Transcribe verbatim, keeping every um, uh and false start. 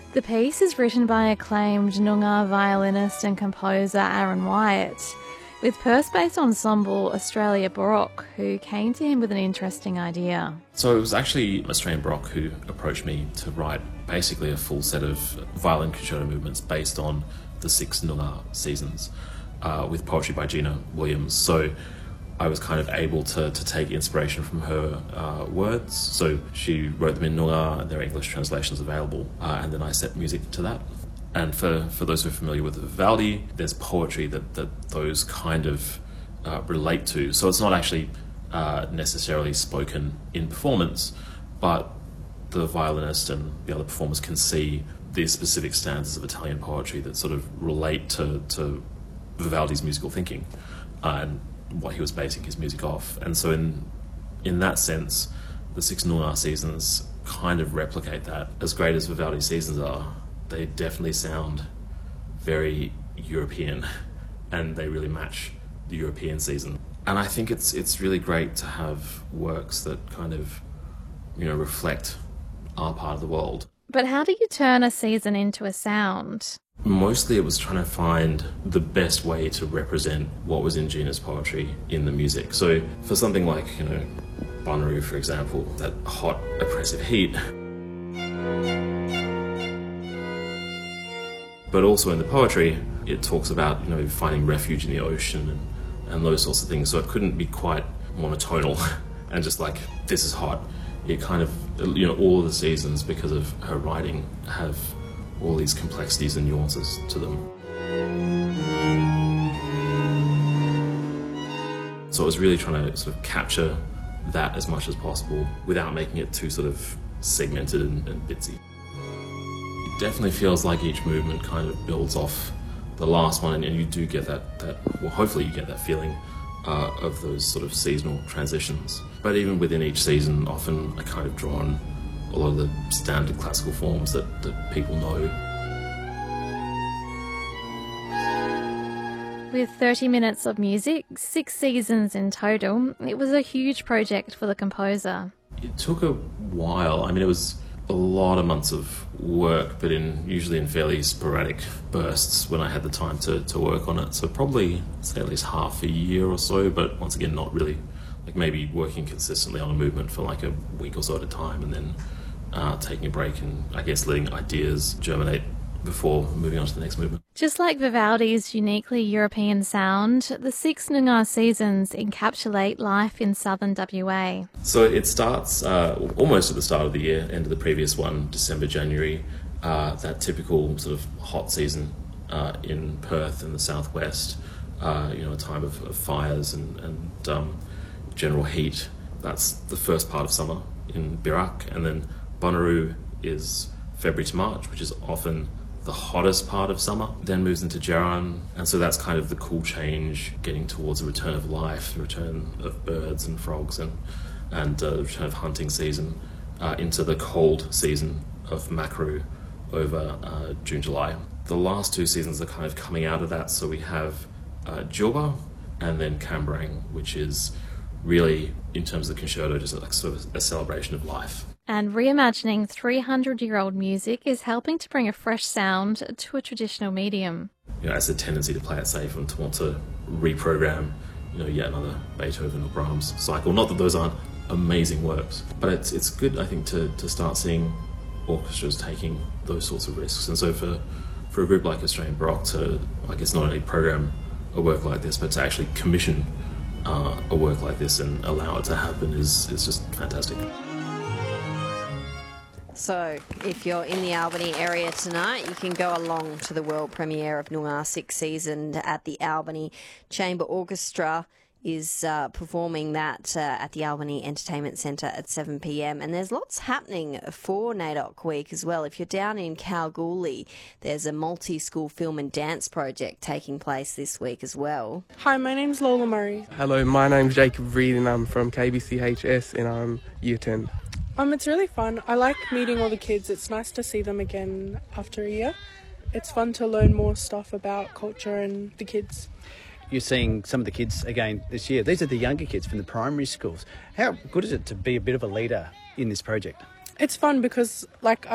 The piece is written by acclaimed Noongar violinist and composer Aaron Wyatt, with Perth-based ensemble Australia Baroque, who came to him with an interesting idea. So it was actually Australian Baroque who approached me to write basically a full set of violin concerto movements based on the six Noongar seasons, uh, with poetry by Gina Williams. So I was kind of able to, to take inspiration from her uh, words. So she wrote them in Noongar, and there are English translations available, uh, and then I set music to that. And for, for those who are familiar with Vivaldi, there's poetry that, that those kind of uh, relate to. So it's not actually uh, necessarily spoken in performance, but the violinist and the other performers can see these specific stanzas of Italian poetry that sort of relate to, to Vivaldi's musical thinking uh, and what he was basing his music off. And so in in that sense, the six Noongar seasons kind of replicate that. As great as Vivaldi's seasons are, they definitely sound very European, and they really match the European season. And I think it's it's really great to have works that kind of, you know, reflect our part of the world. But how do you turn a season into a sound? Mostly it was trying to find the best way to represent what was in Gina's poetry in the music. So for something like, you know, Bonnaroo, for example, that hot, oppressive heat, but also in the poetry, it talks about, you know, finding refuge in the ocean and, and those sorts of things. So it couldn't be quite monotonal and just like, this is hot. It kind of, you know, all of the seasons, because of her writing, have all these complexities and nuances to them. So I was really trying to sort of capture that as much as possible without making it too sort of segmented and, and bitsy. It definitely feels like each movement kind of builds off the last one, and, and you do get that, that, well, hopefully you get that feeling uh, of those sort of seasonal transitions. But even within each season, often I kind of draw on a lot of the standard classical forms that, that people know. With thirty minutes of music, six seasons in total, it was a huge project for the composer. It took a while. I mean, it was a lot of months of work, but in usually in fairly sporadic bursts when I had the time to, to work on it. So probably, say, at least half a year or so, but once again, not really, like maybe working consistently on a movement for like a week or so at a time, and then uh, taking a break and I guess letting ideas germinate before moving on to the next movement. Just like Vivaldi's uniquely European sound, the six Noongar seasons encapsulate life in southern W A. So it starts uh, almost at the start of the year, end of the previous one, December, January, uh, that typical sort of hot season uh, in Perth and the southwest, uh, you know, a time of, of fires and, and um, general heat. That's the first part of summer in Birak, and then Bonnaroo is February to March, which is often the hottest part of summer, then moves into Djaran, and so that's kind of the cool change, getting towards a return of life, the return of birds and frogs, and and uh, the return of hunting season, uh, into the cold season of Makru over uh, June, July. The last two seasons are kind of coming out of that, so we have uh, Djilba and then Cambrang, which is really, in terms of the concerto, just like sort of a celebration of life. And reimagining three hundred year old music is helping to bring a fresh sound to a traditional medium. You know, it's a tendency to play it safe and to want to reprogram, you know, yet another Beethoven or Brahms cycle. Not that those aren't amazing works, but it's it's good, I think, to, to start seeing orchestras taking those sorts of risks. And so for, for a group like Australian Baroque to, I guess, not only program a work like this, but to actually commission uh, a work like this and allow it to happen is, is just fantastic. So if you're in the Albany area tonight, you can go along to the world premiere of Noongar Six Season at the Albany Chamber Orchestra is uh, performing that uh, at the Albany Entertainment Centre at seven p m. And there's lots happening for NAIDOC Week as well. If you're down in Kalgoorlie, there's a multi-school film and dance project taking place this week as well. Hi, my name's Lola Murray. Hello, my name's Jacob Reed and I'm from K B C H S and I'm year ten. Um, it's really fun. I like meeting all the kids. It's nice to see them again after a year. It's fun to learn more stuff about culture and the kids. You're seeing some of the kids again this year. These are the younger kids from the primary schools. How good is it to be a bit of a leader in this project? It's fun because, like,